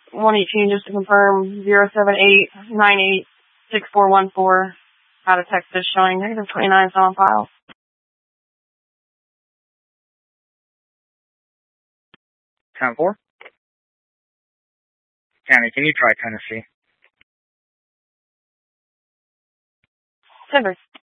118, just to confirm, 078986414. Out of Texas, showing negative 29 is on file. 10-4. County, can you try Tennessee? Denver.